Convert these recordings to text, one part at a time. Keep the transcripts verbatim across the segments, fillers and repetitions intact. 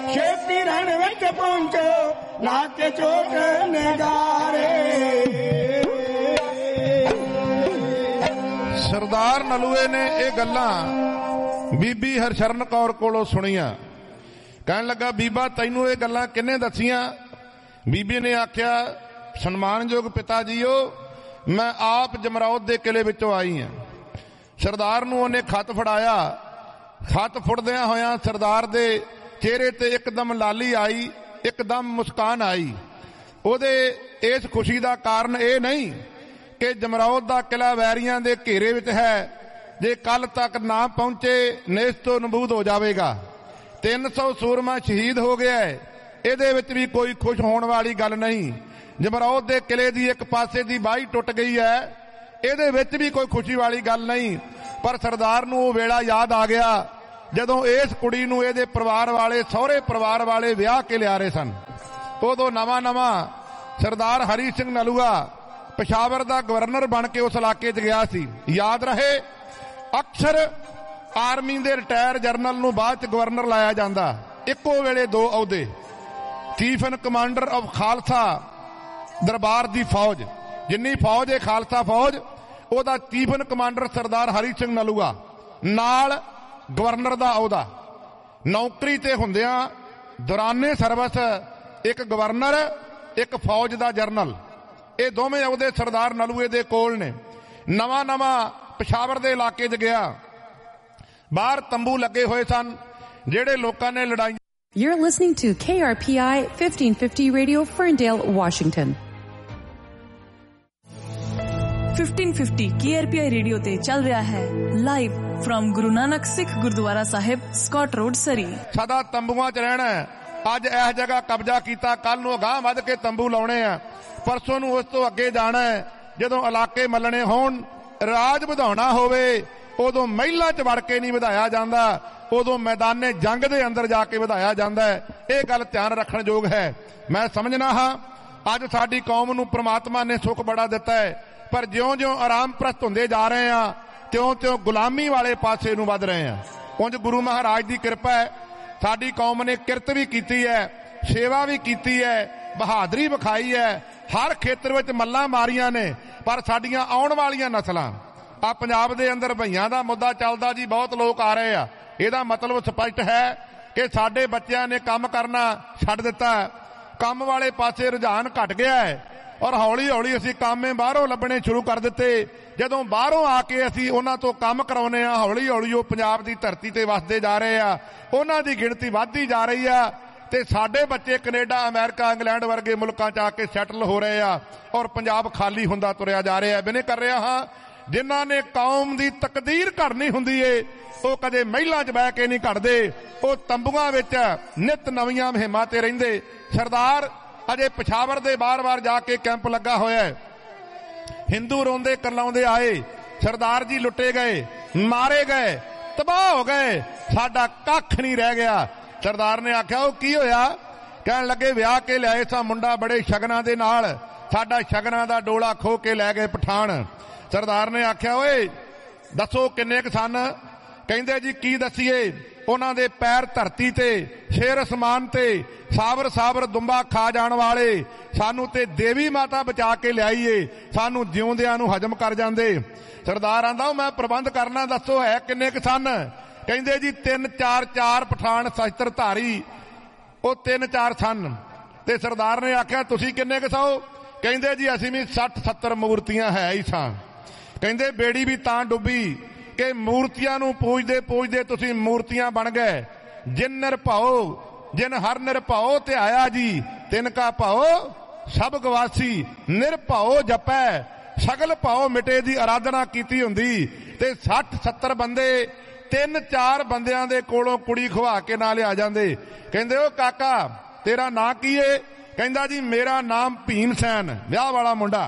ਛੇਤੀ ਰਣ ਵਿੱਚ ਪਹੁੰਚੋ ਲਾ ਕੇ ਚੋਟ ਨਗਾਰੇ। ਸਰਦਾਰ ਨਲੂਏ ਨੇ ਇਹ ਗੱਲਾਂ ਬੀਬੀ ਹਰਸ਼ਰਨ ਕੌਰ ਕੋਲੋਂ ਸੁਣੀਆਂ। ਕਹਿਣ ਲੱਗਾ, ਬੀਬਾ ਤੈਨੂੰ ਇਹ ਗੱਲਾਂ ਕਿਹਨੇ ਦੱਸੀਆਂ? ਬੀਬੀ ਨੇ ਆਖਿਆ, ਸਨਮਾਨਯੋਗ ਪਿਤਾ ਜੀਓ, ਮੈਂ ਆਪ ਜਮਰੌਦ ਦੇ ਕਿਲੇ ਵਿੱਚੋਂ ਆਈ ਹਾਂ। ਸਰਦਾਰ ਨੂੰ ਉਹਨੇ ਖੱਤ ਫੜਾਇਆ। ਖੱਤ ਫੁੱਟਦਿਆਂ ਹੋਇਆਂ ਸਰਦਾਰ ਦੇ ਚਿਹਰੇ ਤੇ ਇੱਕਦਮ ਲਾਲੀ ਆਈ, ਇੱਕਦਮ ਮੁਸਕਾਨ ਆਈ। ਉਹਦੇ ਇਸ ਖੁਸ਼ੀ ਦਾ ਕਾਰਨ ਇਹ ਨਹੀਂ ਕਿ ਜਮਰੌਦ ਦਾ ਕਿਲਾ ਵੈਰੀਆਂ ਦੇ ਘੇਰੇ ਵਿੱਚ ਹੈ, ਜੇ ਕੱਲ ਤੱਕ ਨਾ ਪਹੁੰਚੇ ਨੇਸਤੋ ਨਬੂਦ ਹੋ ਜਾਵੇਗਾ। ਤਿੰਨ ਸੌ ਸੂਰਮਾ ਸ਼ਹੀਦ ਹੋ ਗਿਆ ਹੈ, ਇਹਦੇ ਵਿੱਚ ਵੀ ਕੋਈ ਖੁਸ਼ ਹੋਣ ਵਾਲੀ ਗੱਲ ਨਹੀਂ। ਜਮਰੌਦ ਦੇ ਕਿਲੇ ਦੀ ਇੱਕ ਪਾਸੇ ਦੀ ਬਾਹੀ ਟੁੱਟ ਗਈ ਹੈ, ਇਹਦੇ ਵਿੱਚ ਵੀ ਕੋਈ ਖੁਸ਼ੀ ਵਾਲੀ ਗੱਲ ਨਹੀਂ। ਪਰ ਸਰਦਾਰ ਨੂੰ ਉਹ ਵੇਲਾ ਯਾਦ ਆ ਗਿਆ ਜਦੋਂ ਇਸ ਕੁੜੀ ਨੂੰ ਇਹਦੇ ਪਰਿਵਾਰ ਵਾਲੇ, ਸਹੁਰੇ ਪਰਿਵਾਰ ਵਾਲੇ ਵਿਆਹ ਕੇ ਲਿਆ ਰਹੇ ਸਨ। ਉਦੋਂ ਨਵਾਂ ਨਵਾਂ ਸਰਦਾਰ ਹਰੀ ਸਿੰਘ ਨਲੂਆ ਪਸ਼ਾਵਰ ਦਾ ਗਵਰਨਰ ਬਣ ਕੇ ਉਸ ਇਲਾਕੇ 'ਚ ਗਿਆ ਸੀ। ਯਾਦ ਰਹੇ, ਅਕਸਰ ਆਰਮੀ ਦੇ ਰਿਟਾਇਰ ਜਰਨਲ ਨੂੰ ਬਾਅਦ 'ਚ ਗਵਰਨਰ ਲਾਇਆ ਜਾਂਦਾ। ਇੱਕੋ ਵੇਲੇ ਦੋ ਅਹੁਦੇ, chief and commander of Khalsa ਦਰਬਾਰ ਦੀ ਫੌਜ, ਜਿੰਨੀ ਫੌਜ ਹੈ ਖਾਲਸਾ ਫੌਜ, ਉਹਦਾ chief and commander Sardar Hari Singh Nalwa, ਨਾਲ ਗਵਰਨਰ ਦਾ ਅਹੁਦਾ। ਨੌਕਰੀ ਤੇ ਹੁੰਦਿਆਂ ਦੌਰਾਨੇ ਸਰਵਿਸ ਇੱਕ ਗਵਰਨਰ, ਇੱਕ ਫੌਜ ਦਾ ਜਰਨਲ, ਇਹ ਦੋਵੇਂ ਅਹੁਦੇ ਸਰਦਾਰ ਨਲੂਏ ਦੇ ਕੋਲ ਨੇ। ਨਵਾਂ ਨਵਾਂ ਪਸ਼ਾਵਰ ਦੇ ਇਲਾਕੇ 'ਚ ਗਿਆ, ਬਾਹਰ ਤੰਬੂ ਲੱਗੇ ਹੋਏ ਸਨ ਜਿਹੜੇ ਲੋਕਾਂ ਨੇ ਲੜਾਈ। You're listening to K R P I fifteen fifty Radio, Ferndale, Washington. fifteen fifty K R P I radio ਤੇ ਚੱਲ ਰਿਹਾ ਹੈ ਲਾਈਵ ਫਰਮ ਗੁਰੂ ਨਾਨਕ ਸਿੱਖ ਗੁਰਦੁਆਰਾ ਸਾਹਿਬ, ਸਕਾਟ ਰੋਡ, ਸਰੀ। ਸਦਾ ਤੰਬੂਆਂ 'ਚ ਰਹਿਣਾ। ਅੱਜ ਇਸ ਜਗ੍ਹਾ ਕਬਜ਼ਾ ਕੀਤਾ, ਕੱਲ ਨੂੰ ਅਗਾਂਹ ਵੱਧ ਕੇ ਤੰਬੂ ਲਾਉਣੇ ਆ, ਪਰਸੋਂ ਨੂੰ ਉਸ ਤੋਂ ਅੱਗੇ ਜਾਣਾ। ਜਦੋਂ ਇਲਾਕੇ ਮੱਲਣੇ ਹੋਣ, ਰਾਜ ਵਧਾਉਣਾ ਹੋਵੇ, ਉਦੋਂ ਮਹਿਲਾਂ 'ਚ ਵੜ ਕੇ ਨਹੀਂ ਵਧਾਇਆ ਜਾਂਦਾ, ਉਦੋਂ ਮੈਦਾਨੇ ਜੰਗ ਦੇ ਅੰਦਰ ਜਾ ਕੇ ਵਧਾਇਆ ਜਾਂਦਾ ਹੈ। ਇਹ ਗੱਲ ਧਿਆਨ ਰੱਖਣ ਯੋਗ ਹੈ। ਮੈਂ ਸਮਝਣਾ ਹਾਂ ਅੱਜ ਸਾਡੀ ਕੌਮ ਨੂੰ ਪ੍ਰਮਾਤਮਾ ਨੇ ਸੁੱਖ ਬੜਾ ਦਿੱਤਾ ਹੈ, ਪਰ ਜਿਉਂ-ਜਿਉਂ ਆਰਾਮ ਪ੍ਰਸਤ ਹੁੰਦੇ ਜਾ ਰਹੇ ਆ, ਤਿਉਂ-ਤਿਉਂ ਗੁਲਾਮੀ ਵਾਲੇ ਪਾਸੇ ਨੂੰ ਵੱਧ ਰਹੇ ਆ। ਉਂਝ ਗੁਰੂ ਮਹਾਰਾਜ ਦੀ ਕਿਰਪਾ ਹੈ, ਸਾਡੀ ਕੌਮ ਨੇ ਕਿਰਤ ਵੀ ਕੀਤੀ ਹੈ, ਸੇਵਾ ਵੀ ਕੀਤੀ ਹੈ, ਬਹਾਦਰੀ ਵਿਖਾਈ ਹੈ, ਹਰ ਖੇਤਰ ਵਿੱਚ ਮੱਲਾਂ ਮਾਰੀਆਂ ਨੇ। ਪਰ ਸਾਡੀਆਂ ਆਉਣ ਵਾਲੀਆਂ ਨਸਲਾਂ, ਆ ਪੰਜਾਬ ਦੇ ਅੰਦਰ ਭਈਆਂ ਦਾ ਮੁੱਦਾ ਚੱਲਦਾ ਜੀ, ਬਹੁਤ ਲੋਕ ਆ ਰਹੇ ਆ। ਇਹਦਾ ਮਤਲਬ ਸਪਸ਼ਟ ਹੈ ਕਿ ਸਾਡੇ ਬੱਚਿਆਂ ਨੇ ਕੰਮ ਕਰਨਾ ਛੱਡ ਦਿੱਤਾ, ਕੰਮ ਵਾਲੇ ਪਾਸੇ ਰੁਝਾਨ ਘਟ ਗਿਆ ਹੈ, ਔਰ ਹੌਲੀ ਹੌਲੀ ਅਸੀਂ ਕੰਮੇ ਬਾਹਰੋਂ ਲੱਭਣੇ ਸ਼ੁਰੂ ਕਰ ਦਿੱਤੇ। ਜਦੋਂ ਬਾਹਰੋਂ ਆ ਕੇ ਅਸੀਂ ਉਹਨਾਂ ਤੋਂ ਕੰਮ ਕਰਾਉਨੇ ਆ, ਹੌਲੀ ਹੌਲੀ ਉਹ ਪੰਜਾਬ ਦੀ ਧਰਤੀ ਤੇ ਵਸਦੇ ਜਾ ਰਹੇ ਆ, ਉਹਨਾਂ ਦੀ ਗਿਣਤੀ ਵੱਧਦੀ ਜਾ ਰਹੀ ਆ, ਤੇ ਸਾਡੇ ਬੱਚੇ ਕੈਨੇਡਾ, ਅਮਰੀਕਾ, ਇੰਗਲੈਂਡ ਵਰਗੇ ਮੁਲਕਾਂ 'ਚ ਆ ਕੇ ਸੈਟਲ ਹੋ ਰਹੇ ਆ, ਔਰ ਪੰਜਾਬ ਖਾਲੀ ਹੁੰਦਾ ਤੁਰਿਆ ਜਾ ਰਿਹਾ। ਬਿਨੇ ਕਰ ਰਿਹਾ ਹਾਂ, ਜਿਨ੍ਹਾਂ ਨੇ ਕੌਮ ਦੀ ਤਕਦੀਰ ਘੜਨੀ ਹੁੰਦੀ ਏ, ਉਹ ਕਦੇ ਮਹਿਲਾਂ 'ਚ ਬਹਿ ਕੇ ਨਹੀਂ ਘੜਦੇ, ਉਹ ਤੰਬੂਆਂ ਵਿੱਚ ਨਿਤ ਨਵੀਆਂ ਮੁਹਿੰਮਾਂ ਤੇ ਰਹਿੰਦੇ। ਸਰਦਾਰ ਅਜੇ ਪਸ਼ਾਵਰ ਦੇ ਬਾਰ-ਬਾਰ ਜਾ ਕੇ ਕੈਂਪ ਲੱਗਾ ਹੋਇਆ ਹੈ। ਹਿੰਦੂ ਰੋਂਦੇ ਕਰਲਾਉਂਦੇ ਆਏ, ਸਰਦਾਰ ਜੀ ਲੁੱਟੇ ਗਏ, ਮਾਰੇ ਗਏ, ਤਬਾਹ ਹੋ ਗਏ, ਸਾਡਾ ਕੱਖ ਨਹੀਂ ਰਹਿ ਗਿਆ। ਸਰਦਾਰ ਨੇ ਆਖਿਆ, ਉਹ ਕੀ ਹੋਇਆ? ਕਹਿਣ ਲੱਗੇ, ਵਿਆਹ ਕੇ ਲਿਆਏ ਸਾਂ ਮੁੰਡਾ ਬੜੇ ਸ਼ਗਨਾਂ ਦੇ ਨਾਲ, ਸਾਡਾ ਸ਼ਗਨਾਂ ਦਾ ਡੋਲਾ ਖੋ ਕੇ ਲੈ ਗਏ ਪਠਾਨ। ਸਰਦਾਰ ਨੇ ਆਖਿਆ, ਓਏ ਦੱਸੋ ਕਿੰਨੇ ਕੁ ਸਨ? ਕਹਿੰਦੇ ਜੀ ਕੀ ਦੱਸੀਏ, ਉਹਨਾਂ ਦੇ ਪੈਰ ਧਰਤੀ ਤੇ, ਸ਼ੇਰ ਅਸਮਾਨ ਤੇ, ਸਾਬਰ ਸਾਬਰ ਦੁੰਬਾ ਖਾ ਜਾਣ ਵਾਲੇ, ਸਾਨੂੰ ਤੇ ਦੇਵੀ ਮਾਤਾ ਬਚਾ ਕੇ ਲਿਆਈਏ, ਸਾਨੂੰ ਜਿਉਂਦਿਆਂ ਨੂੰ ਹਜਮ ਕਰ ਜਾਂਦੇ। ਸਰਦਾਰ ਆਂਦਾ, ਮੈਂ ਪ੍ਰਬੰਧ ਕਰਨਾ, ਦੱਸੋ ਹੈ ਕਿੰਨੇ ਕੁ ਸਨ? ਕਹਿੰਦੇ ਜੀ ਤਿੰਨ ਚਾਰ ਚਾਰ ਪਠਾਨ ਸ਼ਸਤਰ ਧਾਰੀ, ਉਹ ਤਿੰਨ ਚਾਰ ਸਨ। ਤੇ ਸਰਦਾਰ ਨੇ ਆਖਿਆ, ਤੁਸੀਂ ਕਿੰਨੇ ਕੁ ਸੌ? ਕਹਿੰਦੇ ਜੀ ਅਸੀਂ ਵੀ ਸੱਠ ਸੱਤਰ ਮੂਰਤੀਆਂ ਹੈ ਹੀ ਸਾਂ। ਕਹਿੰਦੇ ਬੇੜੀ ਵੀ ਤਾਂ ਡੁੱਬੀ ਕਿ ਮੂਰਤੀਆਂ ਨੂੰ ਪੂਜਦੇ ਪੂਜਦੇ ਤੁਸੀਂ ਮੂਰਤੀਆਂ ਬਣ ਗਏ। ਜਿਨ ਨਿਰਭਉ ਜਿਨ ਹਰ ਨਿਰਭਉ ਤੇ ਆਇਆ ਜੀ, ਤਿਨ ਕਾ ਭਉ ਸਭ ਗਵਾਸੀ, ਨਿਰਭਉ ਜਪੈ ਸਗਲ ਭਉ ਮਿਟੇ ਦੀ ਆਰਾਧਨਾ ਕੀਤੀ ਹੁੰਦੀ। ਤੇ ਸੱਠ ਸੱਤਰ ਬੰਦੇ ਤਿੰਨ ਚਾਰ ਬੰਦਿਆਂ ਦੇ ਕੋਲੋਂ ਕੁੜੀ ਖਵਾ ਕੇ ਨਾ ਲਿਆ ਜਾਂਦੇ। ਕਹਿੰਦੇ, ਉਹ ਕਾਕਾ ਤੇਰਾ ਨਾਂ ਕੀ ਏ? ਕਹਿੰਦਾ ਜੀ ਮੇਰਾ ਨਾਮ ਭੀਮ ਸੈਨ, ਵਿਆਹ ਵਾਲਾ ਮੁੰਡਾ।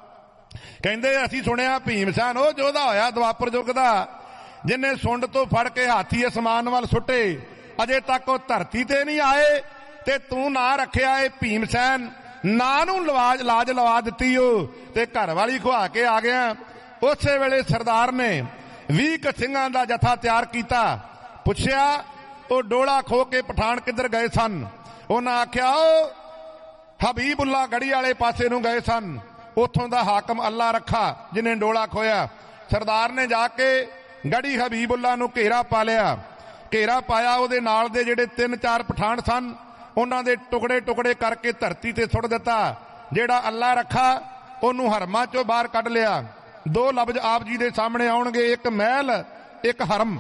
ਕਹਿੰਦੇ ਅਸੀਂ ਸੁਣਿਆ ਭੀਮ ਸੈਨ ਉਹ ਯੋਧਾ ਹੋਇਆ ਦੁਆਪਰ ਯੁੱਗ ਦਾ, ਜਿੰਨੇ ਸੁੰਡ ਤੋਂ ਫੜ ਕੇ ਹਾਥੀ ਅਸਮਾਨ ਵੱਲ ਸੁੱਟੇ, ਅਜੇ ਤੱਕ ਉਹ ਧਰਤੀ ਤੇ ਨਹੀਂ ਆਏ, ਤੇ ਤੂੰ ਨਾਂ ਰੱਖਿਆ ਏ ਭੀਮ ਸੈਨ। ਨਾਂ ਨੂੰ ਲਵਾਜ ਲਾਜ ਲਵਾ ਦਿੱਤੀ ਉਹ, ਤੇ ਘਰ ਵਾਲੀ ਖਵਾ ਕੇ ਆ ਗਿਆ। ਉਸੇ ਵੇਲੇ ਸਰਦਾਰ ਨੇ ਵੀਹ ਕੁ ਸਿੰਘਾਂ ਦਾ ਜਥਾ ਤਿਆਰ ਕੀਤਾ। ਪੁੱਛਿਆ ਉਹ ਡੋਲਾ ਖੋ ਕੇ ਪਠਾਨ ਕਿੱਧਰ ਗਏ ਸਨ। ਉਹਨਾਂ ਆਖਿਆ ਉਹ ਹਬੀਬੁੱਲਾ ਗੜੀ ਵਾਲੇ ਪਾਸੇ ਨੂੰ ਗਏ ਸਨ, ਉੱਥੋਂ ਦਾ ਹਾਕਮ ਅੱਲਾ ਰੱਖਾ ਜਿਹਨੇ ਡੋਲਾ ਖੋਇਆ। ਸਰਦਾਰ ਨੇ ਜਾ ਕੇ ਗੜੀ ਹਬੀਬੁੱਲਾ ਨੂੰ ਘੇਰਾ ਪਾ ਲਿਆ। ਘੇਰਾ ਪਾਇਆ, ਉਹਦੇ ਨਾਲ ਦੇ ਜਿਹੜੇ ਤਿੰਨ ਚਾਰ ਪਠਾਨ ਸਨ ਉਹਨਾਂ ਦੇ ਟੁਕੜੇ ਟੁਕੜੇ ਕਰਕੇ ਧਰਤੀ ਤੇ ਸੁੱਟ ਦਿੱਤਾ। ਜਿਹੜਾ ਅੱਲਾ ਰੱਖਾ ਉਹਨੂੰ ਹਰਮਾਂ ਚੋਂ ਬਾਹਰ ਕੱਢ ਲਿਆ। ਦੋ ਲਫ਼ਜ਼ ਆਪ ਜੀ ਦੇ ਸਾਹਮਣੇ ਆਉਣਗੇ, ਇੱਕ ਮਹਿਲ ਇੱਕ ਹਰਮ।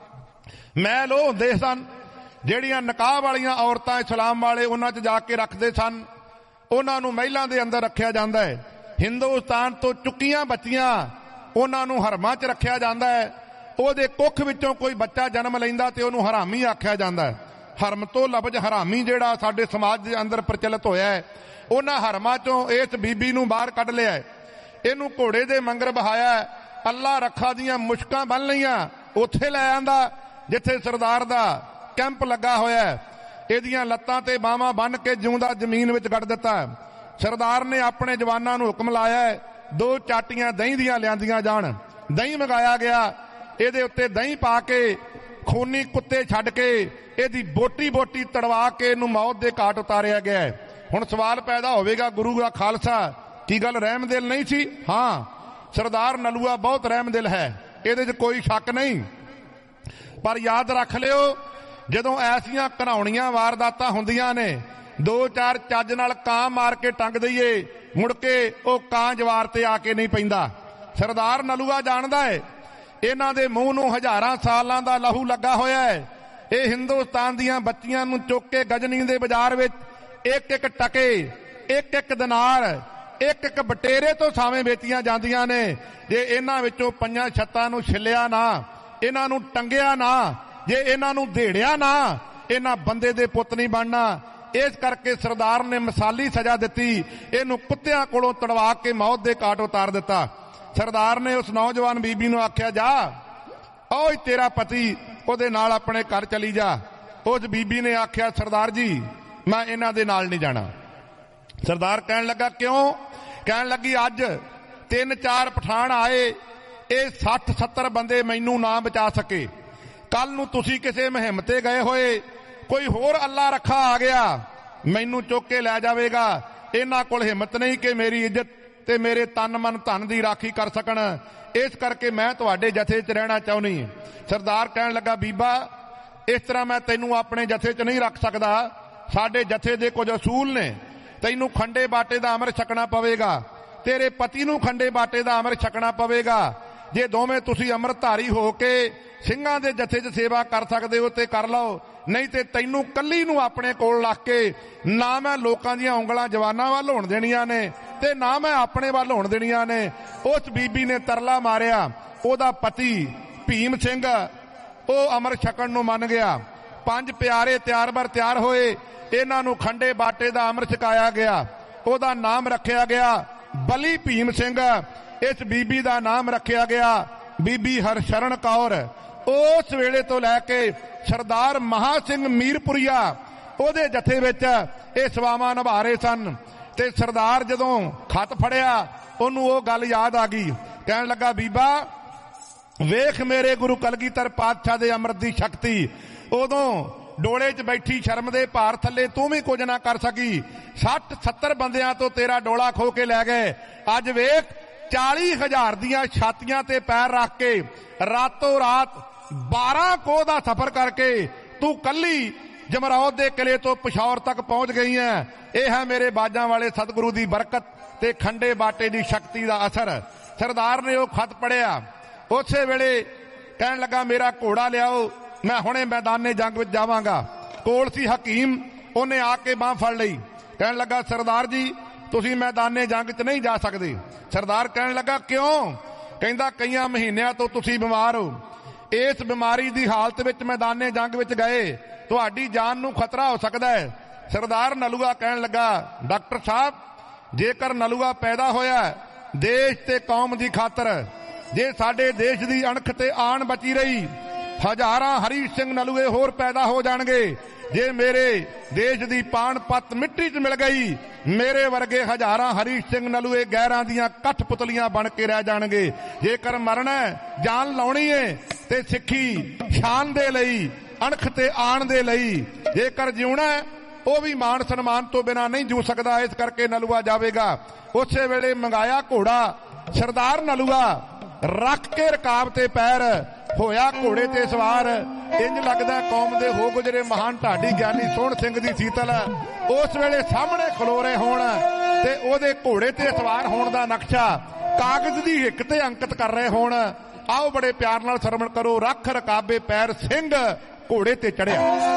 ਮਹਿਲ ਉਹ ਹੁੰਦੇ ਸਨ ਜਿਹੜੀਆਂ ਨਿਕਾਹ ਵਾਲੀਆਂ ਔਰਤਾਂ ਇਸਲਾਮ ਵਾਲੇ ਉਹਨਾਂ 'ਚ ਜਾ ਕੇ ਰੱਖਦੇ ਸਨ, ਉਹਨਾਂ ਨੂੰ ਮਹਿਲਾਂ ਦੇ ਅੰਦਰ ਰੱਖਿਆ ਜਾਂਦਾ ਹੈ। ਹਿੰਦੁਸਤਾਨ ਤੋਂ ਚੁੱਕੀਆਂ ਬੱਚੀਆਂ ਉਹਨਾਂ ਨੂੰ ਹਰਮਾਂ 'ਚ ਰੱਖਿਆ ਜਾਂਦਾ ਹੈ। ਉਹਦੇ ਕੁੱਖ ਵਿੱਚੋਂ ਕੋਈ ਬੱਚਾ ਜਨਮ ਲੈਂਦਾ ਤੇ ਉਹਨੂੰ ਹਰਾਮੀ ਆਖਿਆ ਜਾਂਦਾ ਹੈ। ਹਰਮ ਤੋਂ ਲਫ਼ਜ਼ ਹਰਾਮੀ ਜਿਹੜਾ ਸਾਡੇ ਸਮਾਜ ਦੇ ਅੰਦਰ ਪ੍ਰਚਲਿਤ ਹੋਇਆ ਹੈ, ਉਹਨਾਂ ਹਰਮਾਂ 'ਚੋਂ ਇਸ ਬੀਬੀ ਨੂੰ ਬਾਹਰ ਕੱਢ ਲਿਆ। ਇਹਨੂੰ ਘੋੜੇ ਦੇ ਮੰਗਰ ਬਹਾਇਆ, ਅੱਲਾ ਰੱਖਾ ਦੀਆਂ ਮੁਸ਼ਕਾਂ ਬੰਨ ਲਈਆਂ, ਉੱਥੇ ਲੈ ਆਂਦਾ ਜਿੱਥੇ ਸਰਦਾਰ ਦਾ ਕੈਂਪ ਲੱਗਾ ਹੋਇਆ। ਇਹਦੀਆਂ ਲੱਤਾਂ ਤੇ ਬਾਹਾਂ ਬੰਨ ਕੇ ਜਿਉਂਦਾ ਜ਼ਮੀਨ ਵਿੱਚ ਗੱਡ ਦਿੱਤਾ। ਸਰਦਾਰ ਨੇ ਆਪਣੇ ਜਵਾਨਾਂ ਨੂੰ ਹੁਕਮ ਲਾਇਆ, ਦੋ ਚਾਟੀਆਂ ਦਹੀਂ ਦੀਆਂ ਲਿਆਂਦੀਆਂ ਜਾਣ। ਦਹੀਂ ਮੰਗਾਇਆ ਗਿਆ, ਇਹਦੇ ਉੱਤੇ ਦਹੀਂ ਪਾ ਕੇ ਖੂਨੀ ਕੁੱਤੇ ਛੱਡ ਕੇ ਇਹਦੀ ਬੋਟੀ ਬੋਟੀ ਤੜਵਾ ਕੇ ਇਹਨੂੰ ਮੌਤ ਦੇ ਘਾਟ ਉਤਾਰਿਆ ਗਿਆ। ਹੁਣ ਸਵਾਲ ਪੈਦਾ ਹੋਵੇਗਾ, ਗੁਰੂ ਦਾ ਖਾਲਸਾ ਕੀ ਗੱਲ ਰਹਿਮਦਿਲ ਨਹੀਂ ਸੀ? ਹਾਂ, ਸਰਦਾਰ ਨਲੂਆ ਬਹੁਤ ਰਹਿਮਦਿਲ ਹੈ, ਇਹਦੇ 'ਚ ਕੋਈ ਸ਼ੱਕ ਨਹੀਂ। ਪਰ ਯਾਦ ਰੱਖ ਲਿਓ, ਜਦੋਂ ਐਸੀਆਂ ਘਿਨਾਉਣੀਆਂ ਵਾਰਦਾਤਾਂ ਹੁੰਦੀਆਂ ਨੇ, ਦੋ ਚਾਰ ਚੱਜ ਨਾਲ ਕਾਂ ਮਾਰ ਕੇ ਟੰਗ ਦਈਏ, ਮੁੜ ਕੇ ਉਹ ਕਾਂ ਜਵਾਰ ਤੇ ਆ ਕੇ ਨਹੀਂ ਪੈਂਦਾ। ਸਰਦਾਰ ਨਲੂਆ ਜਾਣਦਾ ਹੈ ਇਹਨਾਂ ਦੇ ਮੂੰਹ ਨੂੰ ਹਜ਼ਾਰਾਂ ਸਾਲਾਂ ਦਾ ਲਹੂ ਲੱਗਾ ਹੋਇਆ ਹੈ। ਇਹ ਹਿੰਦੁਸਤਾਨ ਦੀਆਂ ਬੱਚੀਆਂ ਨੂੰ ਚੁੱਕ ਕੇ ਗਜਨੀ ਦੇ ਬਾਜ਼ਾਰ ਵਿੱਚ ਇੱਕ ਇੱਕ ਟਕੇ, ਇੱਕ ਇੱਕ ਦਿਨਾਰ, ਇੱਕ ਇੱਕ ਬਟੇਰੇ ਤੋਂ ਸਾਵੇਂ ਵੇਚੀਆਂ ਜਾਂਦੀਆਂ ਨੇ। ਜੇ ਇਹਨਾਂ ਵਿੱਚੋਂ ਪੰਜਾਂ ਛੱਤਾਂ ਨੂੰ ਛਿੱਲਿਆ ਨਾ, ਇਹਨਾਂ ਨੂੰ ਟੰਗਿਆ ਨਾ, ਜੇ ਇਹਨਾਂ ਨੂੰ ਢੇੜਿਆ ਨਾ, ਇਹਨਾਂ ਬੰਦੇ ਦੇ ਪੁੱਤ ਨਹੀਂ ਬਣਨਾ। ਇਸ ਕਰਕੇ ਸਰਦਾਰ ਨੇ ਮਿਸਾਲੀ ਸਜ਼ਾ ਦਿੱਤੀ, ਇਹਨੂੰ ਕੁੱਤਿਆਂ ਕੋਲੋਂ ਤੜਵਾ ਕੇ ਮੌਤ ਦੇ ਘਾਟ ਉਤਾਰ ਦਿੱਤਾ। ਸਰਦਾਰ ਨੇ ਉਸ ਨੌਜਵਾਨ ਬੀਬੀ ਨੂੰ ਆਖਿਆ, ਜਾ ਓਏ ਤੇਰਾ ਪਤੀ, ਉਹਦੇ ਨਾਲ ਆਪਣੇ ਘਰ ਚਲੀ ਜਾ। ਉਸ ਬੀਬੀ ਨੇ ਆਖਿਆ, ਸਰਦਾਰ ਜੀ ਮੈਂ ਇਹਨਾਂ ਦੇ ਨਾਲ ਨਹੀਂ ਜਾਣਾ। ਸਰਦਾਰ ਕਹਿਣ ਲੱਗਾ, ਕਿਉਂ? ਕਹਿਣ ਲੱਗੀ, ਅੱਜ ਤਿੰਨ ਚਾਰ ਪਠਾਨ ਆਏ, ਇਹ ਸੱਠ ਸੱਤਰ ਬੰਦੇ ਮੈਨੂੰ ਨਾ ਬਚਾ ਸਕੇ। ਕੱਲ ਨੂੰ ਤੁਸੀਂ ਕਿਸੇ ਮੁਹਿੰਮ ਤੇ ਗਏ ਹੋਏ, ਕੋਈ ਹੋਰ ਅੱਲਾ ਰੱਖਾ ਆ ਗਿਆ, ਮੈਨੂੰ ਚੁੱਕ ਕੇ ਲੈ ਜਾਵੇਗਾ। ਇਹਨਾਂ ਕੋਲ ਹਿੰਮਤ ਨਹੀਂ ਕਿ ਮੇਰੀ ਇੱਜ਼ਤ ਤੇ ਮੇਰੇ ਤਨ ਮਨ ਧਨ ਦੀ ਰਾਖੀ ਕਰ ਸਕਣ। ਇਸ ਕਰਕੇ ਮੈਂ ਤੁਹਾਡੇ ਜਥੇ 'ਚ ਰਹਿਣਾ ਚਾਹੁੰਦੀ। ਸਰਦਾਰ ਕਹਿਣ ਲੱਗਾ, ਬੀਬਾ ਇਸ ਤਰ੍ਹਾਂ ਮੈਂ ਤੈਨੂੰ ਆਪਣੇ ਜਥੇ 'ਚ ਨਹੀਂ ਰੱਖ ਸਕਦਾ। ਸਾਡੇ ਜਥੇ ਦੇ ਕੁਝ ਅਸੂਲ ਨੇ। ਤੈਨੂੰ ਖੰਡੇ ਬਾਟੇ ਦਾ ਅੰਮ੍ਰਿਤ ਛਕਣਾ ਪਵੇਗਾ, ਤੇਰੇ ਪਤੀ ਨੂੰ ਖੰਡੇ ਬਾਟੇ ਦਾ ਅੰਮ੍ਰਿਤ ਛਕਣਾ ਪਵੇਗਾ। ਜੇ ਦੋਵੇਂ ਤੁਸੀਂ ਅੰਮ੍ਰਿਤਧਾਰੀ ਹੋ ਕੇ ਸਿੰਘਾਂ ਦੇ ਜਥੇ 'ਚ ਸੇਵਾ ਕਰ ਸਕਦੇ ਹੋ ਤੇ ਕਰ ਲਓ, ਨਹੀਂ ਤੇ ਤੈਨੂੰ ਕੱਲੀ ਨੂੰ ਆਪਣੇ ਕੋਲ ਰੱਖ ਕੇ ਨਾ ਮੈਂ ਲੋਕਾਂ ਦੀਆਂ ਉਂਗਲਾਂ ਜਵਾਨਾਂ ਵੱਲ ਹੋਣ ਦੇਣੀਆਂ ਨੇ ਤੇ ਨਾ ਮੈਂ ਆਪਣੇ ਵੱਲ ਹੋਣ ਦੇਣੀਆਂ ਨੇ। ਉਸ ਬੀਬੀ ਨੇ ਤਰਲਾ ਮਾਰਿਆ। ਉਹਦਾ ਪਤੀ ਭੀਮ ਸਿੰਘ ਉਹ ਅੰਮ੍ਰਿਤ ਛਕਣ ਨੂੰ ਮੰਨ ਗਿਆ। ਪੰਜ ਪਿਆਰੇ ਤਿਆਰ ਬਰ ਤਿਆਰ ਹੋਏ, ਇਹਨਾਂ ਨੂੰ ਖੰਡੇ ਬਾਟੇ ਦਾ ਅੰਮ੍ਰਿਤ ਛਕਾਇਆ ਗਿਆ। ਉਹਦਾ ਨਾਮ ਰੱਖਿਆ ਗਿਆ ਬਲੀ ਭੀਮ ਸਿੰਘ। ਇਸ ਬੀਬੀ ਦਾ ਨਾਮ ਰੱਖਿਆ ਗਿਆ ਬੀਬੀ ਹਰਸ਼ਰਨ ਕੌਰ। ਉਸ ਵੇਲੇ ਤੋਂ ਲੈ ਕੇ ਸਰਦਾਰ ਮਹਾ ਸਿੰਘ ਮੀਰਪੁਰੀਆ ਉਹਦੇ ਜਥੇ ਵਿੱਚ ਇਹ ਸੇਵਾਵਾਂ ਨਿਭਾ ਰਹੇ ਸਨ। ਤੇ ਸਰਦਾਰ ਜਦੋਂ ਖੱਤ ਫੜਿਆ ਉਹਨੂੰ ਉਹ ਗੱਲ ਯਾਦ ਆ ਗਈ। ਕਹਿਣ ਲੱਗਾ, ਬੀਬਾ ਵੇਖ ਮੇਰੇ ਗੁਰੂ ਕਲਗੀਧਰ ਪਾਤਸ਼ਾਹ ਦੇ ਅੰਮ੍ਰਿਤ ਦੀ ਸ਼ਕਤੀ। ਉਦੋਂ ਡੋਲੇ 'ਚ ਬੈਠੀ ਸ਼ਰਮ ਦੇ ਭਾਰ ਥੱਲੇ ਤੂੰ ਵੀ ਕੁਝ ਨਾ ਕਰ ਸਕੀ। ਸੱਠ ਸੱਤਰ ਬੰਦਿਆਂ ਤੋਂ ਤੇਰਾ ਡੋਲਾ ਖੋ ਕੇ ਲੈ ਗਏ। ਅੱਜ ਵੇਖ ਚਾਲੀ ਹਜ਼ਾਰ ਦੀਆਂ ਛਾਤੀਆਂ ਤੇ ਪੈਰ ਰੱਖ ਕੇ ਰਾਤੋਂ ਰਾਤ ਬਾਰਾਂ ਕੋਹ ਦਾ ਸਫ਼ਰ ਕਰਕੇ ਤੂੰ ਕੱਲੀ ਜਮਰੌਦ ਦੇ ਕਿਲੇ ਤੋਂ ਪਿਸ਼ੌਰ ਤੱਕ ਪਹੁੰਚ ਗਈ ਹੈ। ਇਹ ਹੈ ਮੇਰੇ ਬਾਜਾਂ ਵਾਲੇ ਸਤਿਗੁਰੂ ਦੀ ਬਰਕਤ ਤੇ ਖੰਡੇ ਬਾਟੇ ਦੀ ਸ਼ਕਤੀ ਦਾ ਅਸਰ। ਸਰਦਾਰ ਨੇ ਉਹ ਖਤ ਪੜਿਆ। ਉਸੇ ਵੇਲੇ ਕਹਿਣ ਲੱਗਾ, ਮੇਰਾ ਘੋੜਾ ਲਿਆਓ, ਮੈਂ ਹੁਣੇ ਮੈਦਾਨੇ ਜੰਗ ਵਿੱਚ ਜਾਵਾਂਗਾ। ਕੋਲ ਸੀ ਹਕੀਮ, ਉਹਨੇ ਆ ਕੇ ਬਾਂਹ ਫੜ ਲਈ। ਕਹਿਣ ਲੱਗਾ, ਸਰਦਾਰ ਜੀ ਤੁਸੀਂ ਮੈਦਾਨੇ ਜੰਗ 'ਚ ਨਹੀਂ ਜਾ ਸਕਦੇ। ਸਰਦਾਰ ਕਹਿਣ ਲੱਗਾ, ਕਿਉਂ? ਕਹਿੰਦਾ, ਕਈਆਂ ਮਹੀਨਿਆਂ ਤੋਂ ਤੁਸੀਂ ਬਿਮਾਰ ਹੋ। ਇਸ ਬਿਮਾਰੀ ਦੀ ਹਾਲਤ ਵਿੱਚ ਮੈਦਾਨੇ ਜੰਗ ਵਿੱਚ ਗਏ, ਤੁਹਾਡੀ ਜਾਨ ਨੂੰ ਖਤਰਾ ਹੋ ਸਕਦਾ ਹੈ। ਸਰਦਾਰ ਨਲੂਆ ਕਹਿਣ ਲੱਗਾ, ਡਾਕਟਰ ਸਾਹਿਬ ਜੇਕਰ ਨਲੂਆ ਪੈਦਾ ਹੋਇਆ ਦੇਸ਼ ਤੇ ਕੌਮ ਦੀ ਖਾਤਰ, ਜੇ ਸਾਡੇ ਦੇਸ਼ ਦੀ ਅਣਖ ਤੇ ਆਣ ਬਚੀ ਰਹੀ, ਹਜ਼ਾਰਾਂ ਹਰੀ ਸਿੰਘ ਨਲੂਏ ਹੋਰ ਪੈਦਾ ਹੋ ਜਾਣਗੇ। ਜੇ ਮੇਰੇ ਦੇਸ਼ ਦੀ ਪਾਣ ਪੱਤ ਮਿੱਟੀ 'ਚ ਮਿਲ ਗਈ, ਮੇਰੇ ਵਰਗੇ ਹਜ਼ਾਰਾਂ ਹਰੀ ਸਿੰਘ ਨਲੂਏ ਗੈਰਾਂ ਦੀਆਂ ਕੱਠ ਪੁਤਲੀਆਂ ਬਣ ਕੇ ਰਹਿ ਜਾਣਗੇ। ਜੇਕਰ ਮਰਨਾ ਜਾਨ ਲਾਉਣੀ ਏ ਤੇ ਸਿੱਖੀ ਸ਼ਾਨ ਦੇ ਲਈ ਅਣਖ ਤੇ ਆਣ ਦੇ ਲਈ। ਜੇਕਰ ਜਿਉਣਾ ਉਹ ਵੀ ਮਾਣ ਸਨਮਾਨ ਤੋਂ ਬਿਨਾਂ ਨਹੀਂ ਜੂ ਸਕਦਾ, ਇਸ ਕਰਕੇ ਨਲੂਆ ਜਾਵੇਗਾ। ਉਸੇ ਵੇਲੇ ਮੰਗਾਇਆ ਘੋੜਾ ਸਰਦਾਰ ਨਲੂਆ, ਰੱਖ ਕੇ ਰਕਾਬ ਤੇ ਪੈਰ ਹੋਇਆ ਘੋੜੇ ਤੇ ਸਵਾਰ। ਇੰਜ ਲੱਗਦਾ ਕੌਮ ਦੇ ਹੋ ਗੁਜਰੇ ਮਹਾਨ ਢਾਡੀ ਗਿਆਨੀ ਸੋਹਣ ਸਿੰਘ ਦੀ ਸੀਤਲ ਉਸ ਵੇਲੇ ਸਾਹਮਣੇ ਖਲੋ ਰਹੇ ਹੋਣ ਤੇ ਉਹਦੇ ਘੋੜੇ ਤੇ ਸਵਾਰ ਹੋਣ ਦਾ ਨਕਸ਼ਾ ਕਾਗਜ਼ ਦੀ ਹਿੱਕ ਤੇ ਅੰਕਿਤ ਕਰ ਰਹੇ ਹੋਣ। ਆਓ ਬੜੇ ਪਿਆਰ ਨਾਲ ਸਰਵਣ ਕਰੋ। ਰੱਖ ਰਕਾਬੇ ਪੈਰ ਸਿੰਘ ਘੋੜੇ ਤੇ ਚੜਿਆ।